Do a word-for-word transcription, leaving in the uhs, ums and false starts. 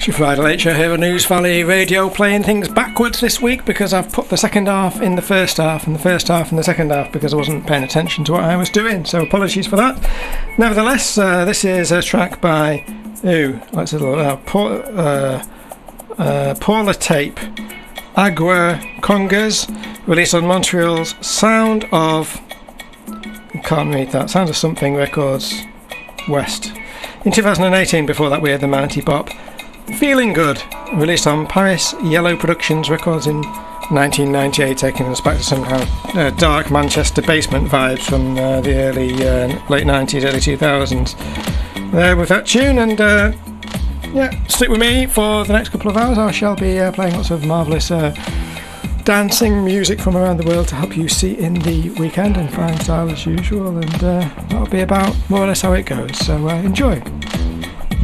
Friday Late Show here on News Valley Radio, playing things backwards this week because I've put the second half in the first half and the first half in the second half because I wasn't paying attention to what I was doing, so apologies for that. Nevertheless, uh, this is a track by ooh, let's have a look, uh, Paul, uh, uh, Paula Tape, Agua Congas, released on Montreal's Sound of, I can't read that, Sound of Something Records West. In two thousand eighteen, before that we had the Mountie Bop, Feeling Good, released on Paris Yellow Productions Records in nineteen ninety-eight, taking us back to some kind of uh, dark Manchester basement vibes from uh, the early, uh, late nineties, early two thousands. There with that tune, and uh, yeah, stick with me for the next couple of hours. I shall be uh, playing lots of marvellous uh, dancing music from around the world to help you see in the weekend and find style as usual, and uh, that'll be about more or less how it goes, so uh, enjoy.